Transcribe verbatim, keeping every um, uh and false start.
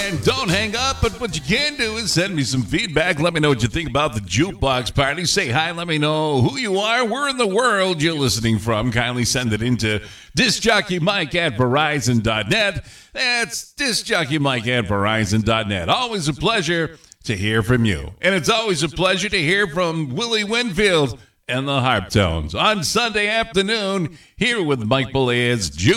line. Don't hang up, but what you can do is send me some feedback. Let me know what you think about the Jukebox Party. Say hi. Let me know who you are, where in the world you're listening from. Kindly send it into discjockeymike at verizon dot net. That's discjockeymike at verizon dot net. Always a pleasure to hear from you. And it's always a pleasure to hear from Willie Winfield and the Harp Tones on Sunday afternoon here with Mike Bolear's Juke